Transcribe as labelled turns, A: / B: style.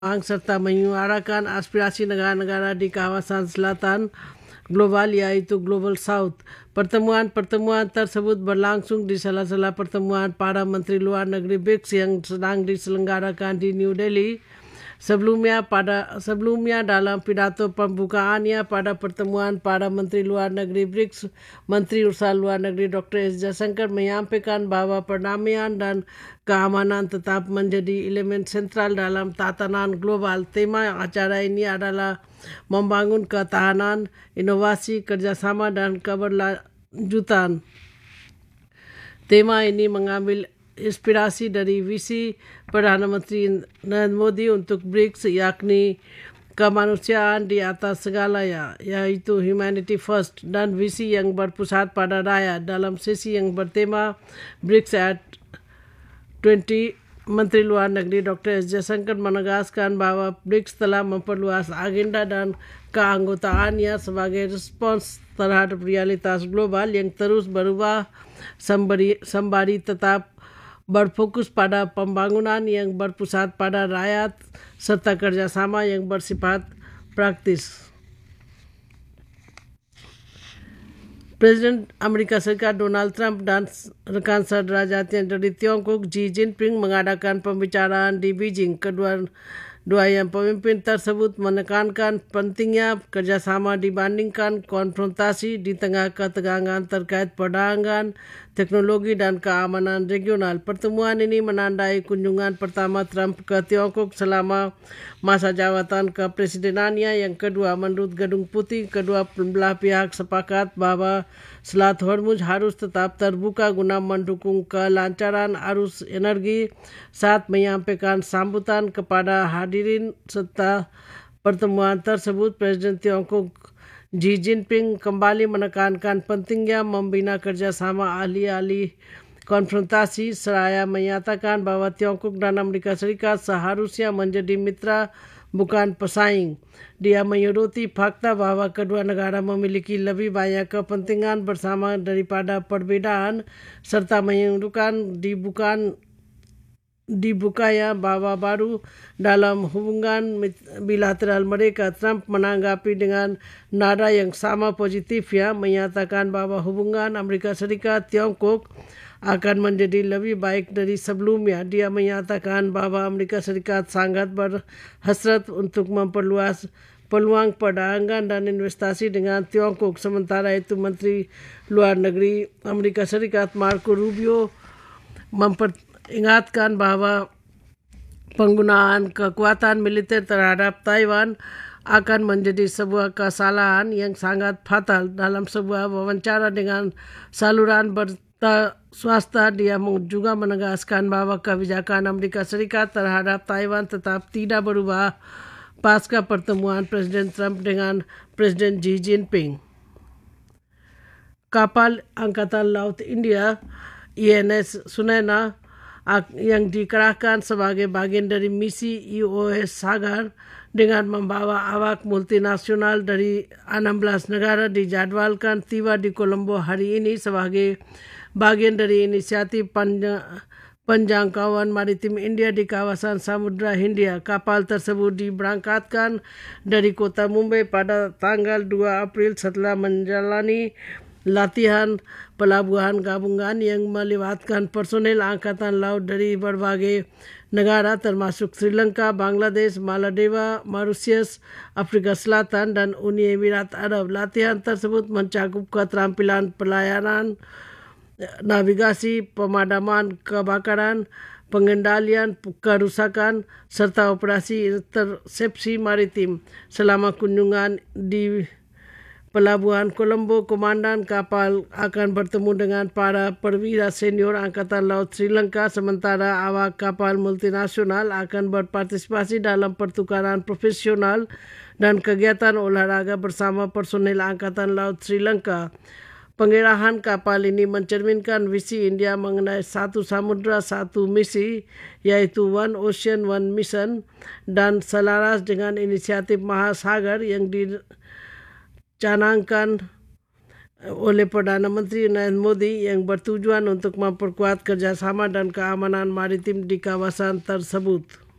A: serta menyuarakan aspirasi negara-negara di kawasan selatan global yaitu Global South. Pertemuan-pertemuan tersebut berlangsung di sela-sela pertemuan para Menteri Luar Negeri BRICS yang sedang diselenggarakan di New Delhi. Sebelumnya dalam pidato pembukaannya pada pertemuan para Menteri Luar Negeri BRICS, Menteri Urusan Luar Negeri Dr. S. Jaishankar menyampaikan bahwa perdamaian dan keamanan tetap menjadi elemen sentral dalam tatanan global. Tema acara ini adalah membangun ketahanan, inovasi, kerjasama dan keberlanjutan. Tema ini mengambil inspirasi dari visi Perdana Menteri Narendra Modi untuk BRICS, yakni kemanusiaan di atas segalanya, yaitu Humanity First, dan visi yang berpusat pada rakyat. Dalam sesi yang bertema BRICS at 20, Menteri Luar Negeri Dr. S. Jaishankar menegaskan bahwa BRICS telah memperluas agenda dan keanggotaannya sebagai respons terhadap realitas global yang terus berubah sembari tetap berfokus pada pembangunan yang berpusat pada rakyat serta kerjasama yang bersifat praktis. Presiden Amerika Serikat Donald Trump dan rekan sederajatnya dari Tiongkok Xi Jinping mengadakan pembicaraan di Beijing. Kedua yang pemimpin tersebut menekankan pentingnya kerjasama dibandingkan konfrontasi di tengah ketegangan terkait perdagangan, teknologi dan keamanan regional. Pertemuan ini menandai kunjungan pertama Trump ke Tiongkok selama masa jawatan kepresidenannya yang kedua. Menurut Gedung Putih, kedua belah pihak sepakat bahwa Selat Hormuz harus tetap terbuka guna mendukung kelancaran arus energi. Saat menyampaikan sambutan kepada hadirin serta pertemuan tersebut, Presiden Tiongkok Xi Jinping kembali menekankan pentingnya membina kerjasama ahli-ahli konfrontasi seraya menyatakan bahwa Tiongkok dan Amerika Serikat seharusnya menjadi mitra bukan pesaing. Dia menyoroti fakta bahwa kedua negara memiliki lebih banyak kepentingan bersama daripada perbedaan serta menunjukkan dibukanya babak baru dalam hubungan bilateral mereka. Trump menanggapi dengan nada yang sama positifnya, menyatakan bahwa hubungan Amerika Serikat-Tiongkok akan menjadi lebih baik dari sebelumnya. Dia menyatakan bahwa Amerika Serikat sangat berhasrat untuk memperluas peluang perdagangan dan investasi dengan Tiongkok. Sementara itu, Menteri Luar Negeri Amerika Serikat Marco Rubio memperingatkan bahwa penggunaan kekuatan militer terhadap Taiwan akan menjadi sebuah kesalahan yang sangat fatal. Dalam sebuah wawancara dengan saluran swasta, dia juga menegaskan bahwa kebijakan Amerika Serikat terhadap Taiwan tetap tidak berubah pasca pertemuan Presiden Trump dengan Presiden Xi Jinping. Kapal Angkatan Laut India INS Sunena yang dikerahkan sebagai bagian dari misi UOS Sagar dengan membawa awak multinasional dari 16 negara dijadwalkan tiba di Colombo hari ini sebagai bagian dari inisiatif penjangkauan maritim India di kawasan Samudra Hindia. Kapal tersebut diberangkatkan dari kota Mumbai pada tanggal 2 April setelah menjalani latihan pelabuhan gabungan yang melibatkan personel angkatan laut dari berbagai negara termasuk Sri Lanka, Bangladesh, Maldives, Mauritius, Afrika Selatan dan Uni Emirat Arab. Latihan tersebut mencakup keterampilan pelayanan, navigasi, pemadaman kebakaran, pengendalian kerusakan, serta operasi intersepsi maritim. Selama kunjungan di Pelabuhan Colombo, komandan kapal akan bertemu dengan para perwira senior Angkatan Laut Sri Lanka, sementara awak kapal multinasional akan berpartisipasi dalam pertukaran profesional dan kegiatan olahraga bersama personel Angkatan Laut Sri Lanka. Pengerahan kapal ini mencerminkan visi India mengenai satu samudra, satu misi, yaitu One Ocean, One Mission, dan selaras dengan inisiatif Mahasagar yang dicanangkan oleh Perdana Menteri Narendra Modi yang bertujuan untuk memperkuat kerjasama dan keamanan maritim di kawasan tersebut.